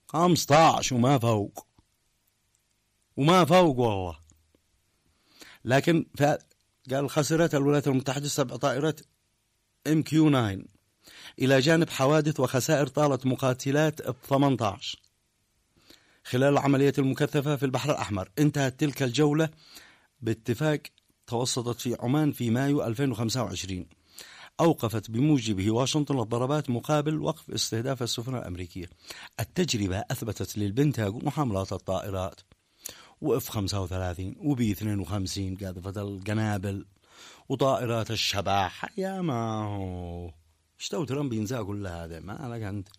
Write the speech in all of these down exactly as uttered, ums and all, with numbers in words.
خمسة عشر وما فوق وما فوق والله. لكن قال خسرت الولايات المتحدة سبع طائرات ام كيو تسعة إلى جانب حوادث وخسائر طالت مقاتلات اف ثمانية عشر خلال العملية المكثفة في البحر الأحمر. انتهت تلك الجولة باتفاق توسطت في عمان في مايو ألفين وخمسة وعشرين أوقفت بموجبه واشنطن الضربات مقابل وقف استهداف السفن الأمريكية. التجربة أثبتت للبنتاغون حملات الطائرات وإف خمسة وثلاثين وبي اثنين وخمسين قاذفة القنابل وطائرات الشباح. يا ما هو اشتو ترامب ينسى كل هذا، ما لك أنت.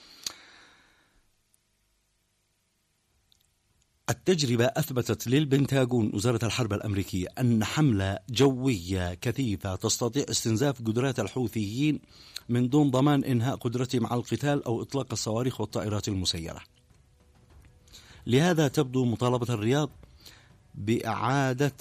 التجربة أثبتت للبنتاغون وزارة الحرب الأمريكية أن حملة جوية كثيفة تستطيع استنزاف قدرات الحوثيين من دون ضمان إنهاء قدرتهم على القتال أو إطلاق الصواريخ والطائرات المسيرة. لهذا تبدو مطالبة الرياض بإعادة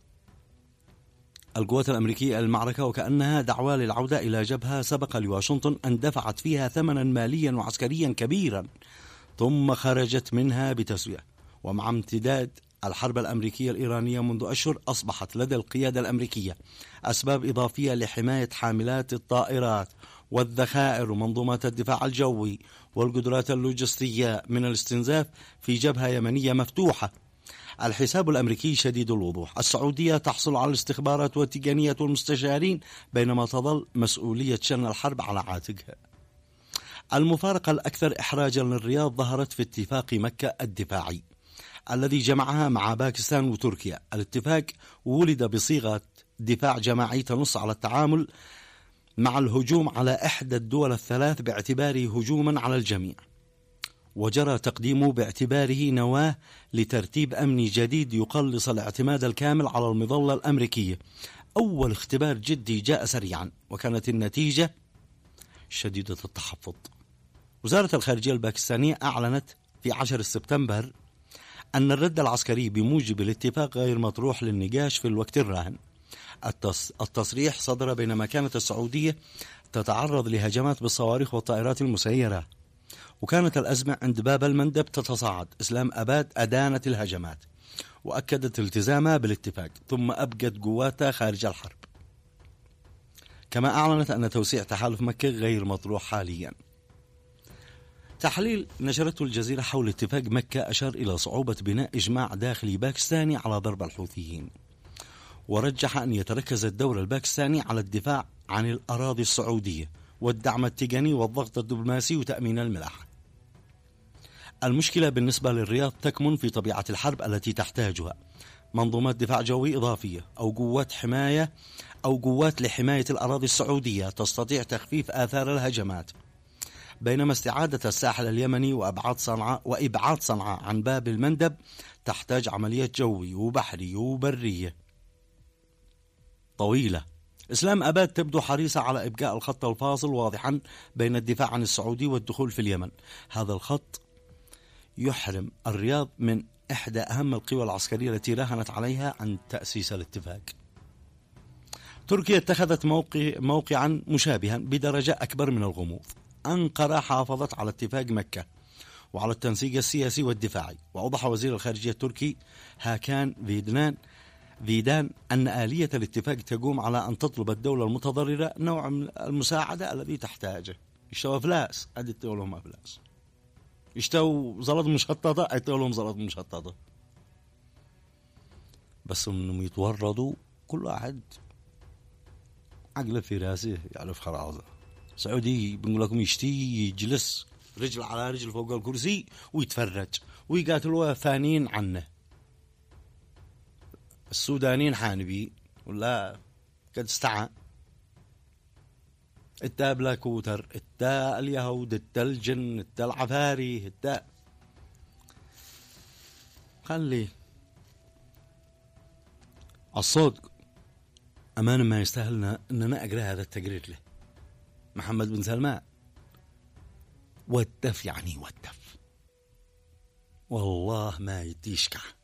القوات الأمريكية المعركة وكأنها دعوة للعودة إلى جبهة سبق لواشنطن أن دفعت فيها ثمنا ماليا وعسكريا كبيرا ثم خرجت منها بتسوية. ومع امتداد الحرب الأمريكية الإيرانية منذ أشهر أصبحت لدى القيادة الأمريكية أسباب إضافية لحماية حاملات الطائرات والذخائر ومنظومات الدفاع الجوي والقدرات اللوجستية من الاستنزاف في جبهة يمنية مفتوحة. الحساب الأمريكي شديد الوضوح. السعودية تحصل على الاستخبارات والتقنيات والمستشارين بينما تظل مسؤولية شن الحرب على عاتقها. المفارقة الأكثر إحراجا للرياض ظهرت في اتفاق مكة الدفاعي الذي جمعها مع باكستان وتركيا. الاتفاق ولد بصيغة دفاع جماعي تنص على التعامل مع الهجوم على إحدى الدول الثلاث باعتباره هجوما على الجميع، وجرى تقديمه باعتباره نواة لترتيب أمني جديد يقلص الاعتماد الكامل على المظلة الأمريكية. أول اختبار جدي جاء سريعا وكانت النتيجة شديدة التحفظ. وزارة الخارجية الباكستانية أعلنت في عشرة سبتمبر أن الرد العسكري بموجب الاتفاق غير مطروح للنقاش في الوقت الراهن. التصريح صدر بينما كانت السعودية تتعرض لهجمات بالصواريخ والطائرات المسيرة، وكانت الأزمة عند باب المندب تتصاعد. إسلام أباد أدانت الهجمات وأكدت التزامها بالاتفاق ثم أبقت قواتها خارج الحرب، كما أعلنت أن توسيع تحالف مكة غير مطروح حاليا. تحليل نشرته الجزيرة حول اتفاق مكة أشار إلى صعوبة بناء إجماع داخلي باكستاني على ضرب الحوثيين، ورجح أن يتركز الدور الباكستاني على الدفاع عن الأراضي السعودية والدعم التقني والضغط الدبلوماسي وتأمين الملاحة. المشكلة بالنسبة للرياض تكمن في طبيعة الحرب التي تحتاجها منظومات دفاع جوي إضافية أو قوات حماية أو قوات لحماية الأراضي السعودية تستطيع تخفيف آثار الهجمات، بينما استعادة الساحل اليمني وأبعاد صنعاء وإبعاد صنعاء عن باب المندب تحتاج عملية جوي وبحري وبرية طويلة. إسلام أباد تبدو حريصة على إبقاء الخط الفاصل واضحا بين الدفاع عن السعودي والدخول في اليمن. هذا الخط يحرم الرياض من إحدى أهم القوى العسكرية التي راهنت عليها عن تأسيس الاتفاق. تركيا اتخذت موقع موقعا مشابها بدرجة أكبر من الغموض. أنقرة حافظت على اتفاق مكة وعلى التنسيق السياسي والدفاعي، وأوضح وزير الخارجية التركي هاكان فيدنان فيدان أن آلية الاتفاق تقوم على أن تطلب الدولة المتضررة نوع من المساعدة الذي تحتاجه. يشتوا فلاس أديتوا لهم فلاس، يشتوا زلط مشططة أديتوا لهم زلط مشططة، بس إنهم يتورطوا كل واحد عقله في راسه يعرف خلاصه. سعودي بنقول لكم يشتي يجلس رجل على رجل فوق الكرسي ويتفرج ويقاتلوا ثانيين عنه. السودانيين حانبي ولا قد استعى التا بلا كوتر التا اليهود التا الجن التا العفاري التا خلي الصدق أمانة ما يستاهلنا أننا أقرأ هذا التقرير له. محمد بن سلمان والتف يعني والتف والله ما يتيشكع.